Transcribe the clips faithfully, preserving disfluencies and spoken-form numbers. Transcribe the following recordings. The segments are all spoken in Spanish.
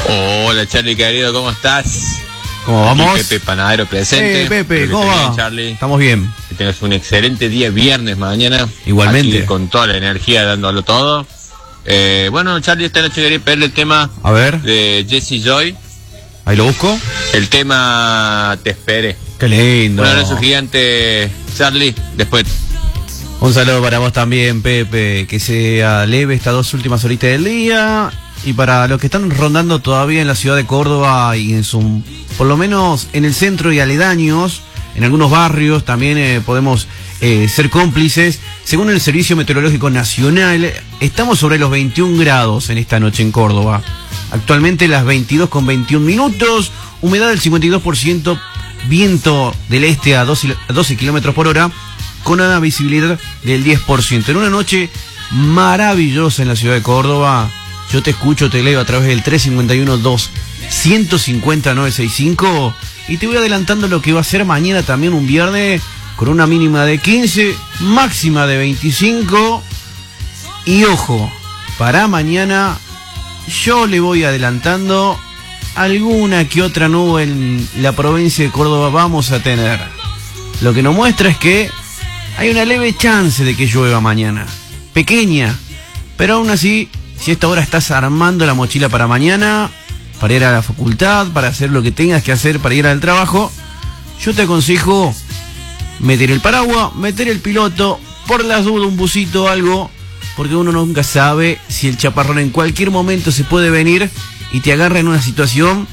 Hola Charlie querido, ¿cómo estás? ¿Cómo vamos? Aquí Pepe Panadero presente. Eh, Pepe, Espero que ¿cómo estés va? bien, Charlie. Estamos bien. Que tengas un excelente día viernes mañana. Igualmente. Aquí con toda la energía dándolo todo. Eh, bueno, Charlie, esta noche quería pedirle el tema A ver, de Jesse Joy. ahí lo busco. El tema Te esperé. Qué lindo. Un abrazo gigante, Charlie. Después. Un saludo para vos también, Pepe. Que sea leve estas dos últimas horitas del día. Y para los que están rondando todavía en la ciudad de Córdoba y en su, por lo menos en el centro y aledaños, en algunos barrios también eh, podemos eh, ser cómplices. Según el Servicio Meteorológico Nacional, estamos sobre los veintiún grados en esta noche en Córdoba. Actualmente las veintidós con veintiún minutos, humedad del cincuenta y dos por ciento, viento del este a doce, a doce kilómetros por hora, con una visibilidad del diez por ciento. En una noche maravillosa en la ciudad de Córdoba. Yo te escucho, te leo a través del tres cinco uno, dos, uno cinco cero, nueve seis cinco y te voy adelantando lo que va a ser mañana también un viernes con una mínima de quince, máxima de veinticinco y ojo, para mañana yo le voy adelantando alguna que otra nube en la provincia de Córdoba vamos a tener. Lo que nos muestra es que hay una leve chance de que llueva mañana, pequeña, pero aún así, si a esta hora estás armando la mochila para mañana, para ir a la facultad, para hacer lo que tengas que hacer para ir al trabajo, yo te aconsejo meter el paraguas, meter el piloto, por las dudas un busito o algo, porque uno nunca sabe si el chaparrón en cualquier momento se puede venir y te agarra en una situación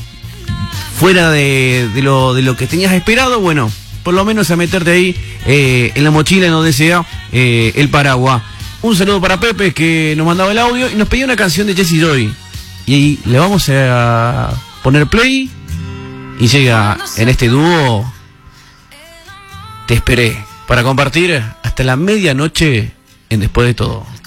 fuera de, de, lo, de lo que tenías esperado. Bueno, por lo menos a meterte ahí eh, en la mochila en donde sea eh, el paraguas. Un saludo para Pepe que nos mandaba el audio y nos pedía una canción de Jesse Joy. Y ahí le vamos a poner play y llega en este dúo Te esperé para compartir hasta la medianoche en Después de Todo.